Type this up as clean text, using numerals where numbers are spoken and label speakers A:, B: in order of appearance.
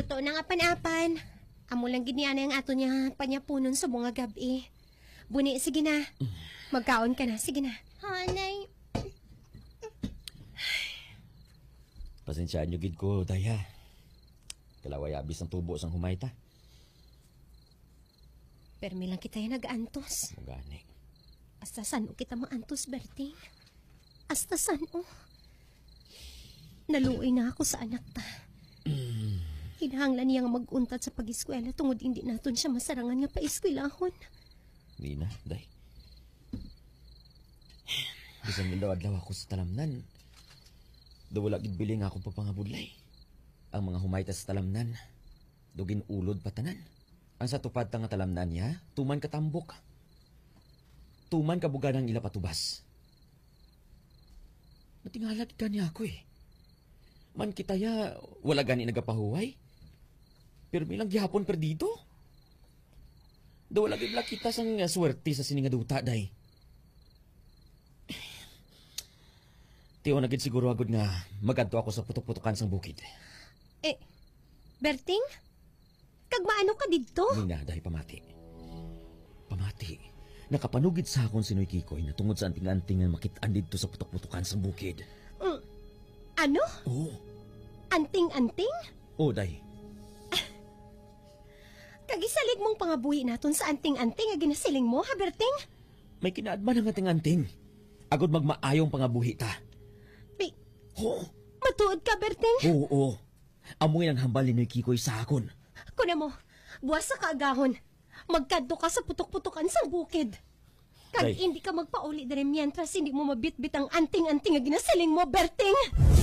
A: Luto na nga panapan. Amo lang giniana yung ato niya panyapunon sa mga gabi. Buni, sige na. Magkaon ka na, sige na. Hanay.
B: Pasensyaan nyo gid ko, daya. Kalaway abis ang tubo sang humayta.
A: Permi lang kita yung nag-antos.
B: Mugani.
A: Hasta saan o kita maantos, Berting? Hasta saan o? Naluoy na ako sa anak ta. Hinahanglan niya nga mag-untat sa pag-eskwela tungod hindi naton siya masarangan nga pa-eskwelahon.
B: Di na, day. Bisan nilaw-adlaw ako sa talamnan. Dawala gid biling ako papangabudlay. Ang mga humayta sa talamnan, dugin ulod patanan. Ang sa tupad nga talamnan niya, tuman katambok. Tuman kabuga ng ila patubas. Natingalag ka niya ako eh. Man kita ya, wala gani nagapahuway. Pero milang gihapon perdido. Dawala gid kita sang swerte sa siningaduta, day. Tiyo na gid siguro agad nga magadto ako sa putok-putokan sang bukid.
A: Berting? Kagmaano ka dito?
B: Nina, dahil pamati. Pamati. Nakapanugid sa akong sinoy Kikoy na tungod sa anting-anting nga makitaan dito sa putok-putokan sang bukid.
A: Ano?
B: Oo.
A: Anting-anting?
B: Oo, day.
A: Kagisalig mong pangabuhi naton sa anting-anting nga ginasiling mo, ha, Berting?
B: May kinaadman ang anting-anting. Agod magmaayong pangabuhi ta. Oo.
A: Matuod ka, Berting?
B: Oo. Amoy ang hambal ni Kikoy sa akon.
A: Kuna mo, buwas sa kaagahon. Magkadto ka sa putok-putokan sa bukid. Kag
B: Day.
A: hindi ka magpauli dere mientras hindi mo mabitbit ang anting-anting nga ginasiling mo, Berting.